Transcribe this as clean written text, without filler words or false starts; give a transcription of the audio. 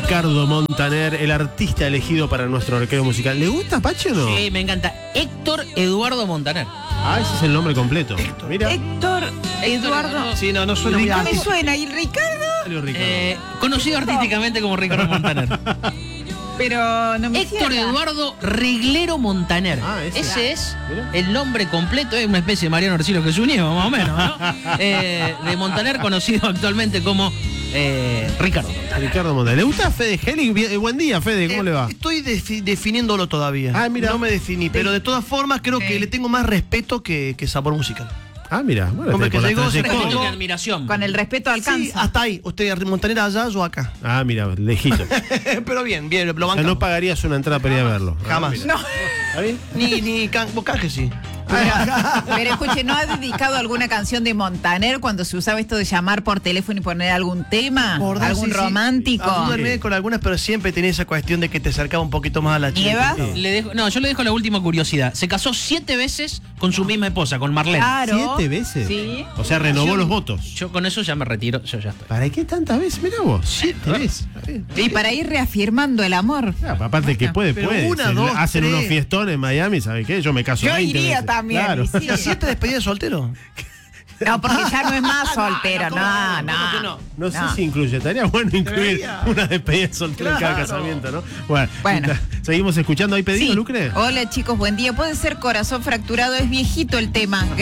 Ricardo Montaner, el artista elegido para nuestro recreo musical. ¿Le gusta, Pachi, o no? Sí, me encanta. Héctor Eduardo Montaner. Ah, ese es el nombre completo. Mira. Héctor Eduardo. Sí, no suena muy ¿Qué me alto. suena? ¿Y Ricardo? Conocido artísticamente como Ricardo Montaner. Pero no me Héctor cierra. Eduardo Riglero Montaner. Ah, ese es Mira. el nombre completo, es una especie de Mariano Orsillo que se unió, más o menos, ¿no? De Montaner, conocido actualmente como Ricardo Montaner. Ricardo Montaner. ¿Le gusta Fede Helling? Buen día, Fede, ¿cómo le va? Estoy definiéndolo todavía. Ah, mira. No me definí, pero de todas formas creo que le tengo más respeto que sabor musical. Ah, mira. Bueno, Hombre, por que la llegó, se trayectoria. Respeto y admiración. Con el respeto Sí, alcanza. hasta ahí. Usted Montaner allá, yo acá. Ah, mira, lejito. Pero bien, lo O sea, bancamos. no pagarías una entrada para ir a verlo. Jamás. Ah, mira. No. ¿Está bien? Ni Bocaje sí. Pero escuche, ¿no ha dedicado alguna canción de Montaner cuando se usaba esto de llamar por teléfono y poner algún tema? Por ¿Algún sí, sí. romántico? Ayúdenme con algunas, pero siempre tenía esa cuestión de que te acercaba un poquito más a la chica. ¿Nievas? Yo le dejo la última curiosidad. Se casó 7 veces con su misma esposa, con Marlene. Claro. 7 veces. Sí. O sea, renovó los votos. Yo con eso ya me retiro, yo ya estoy. ¿Para qué tantas veces? Mirá vos, 7 veces. Y para ir reafirmando el amor. Ah, aparte que puede. Pero Se una, dos, hacen tres. unos fiestones en Miami, ¿sabe qué? Yo me caso Yo 20 iría veces. también, Claro. y sí. ¿Y 7 despedidas de soltero? No, porque ya no es más soltero. ¿cómo que no? No sé si incluye, estaría bueno incluir Debería. una despedida soltera en cada Claro. casamiento, ¿no? Bueno. Seguimos escuchando. ¿Hay pedido, Sí. Lucre? Hola chicos, buen día. Puede ser Corazón Fracturado, es viejito el tema.